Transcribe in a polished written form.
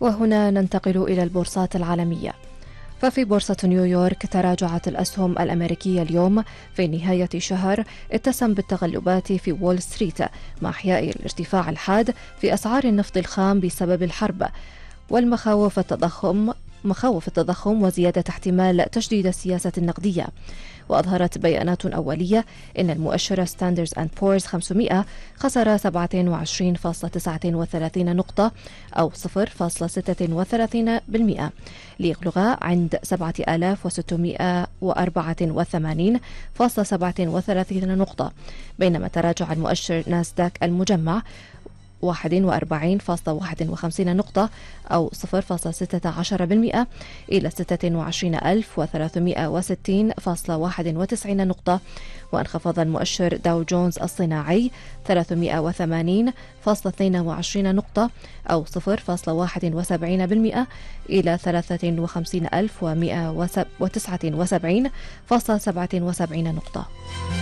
وهنا ننتقل إلى البورصات العالمية. ففي بورصة نيويورك تراجعت الأسهم الأمريكية اليوم في نهاية شهر اتسم بالتقلبات في وول ستريت مع إحياء الارتفاع الحاد في أسعار النفط الخام بسبب الحرب مخاوف التضخم وزيادة احتمال تشديد السياسة النقدية. وأظهرت بيانات أولية أن المؤشر ستاندرز أند بورز 500 خسر 27.39 نقطة أو 0.36% ليبلغ عند 7684.37 نقطة، بينما تراجع المؤشر ناسداك المجمع 41.51 نقطة أو 0.16% إلى 26,360.91 نقطة، وانخفض المؤشر داو جونز الصناعي 380.22 نقطة أو 0.71% إلى 53,179.77 نقطة.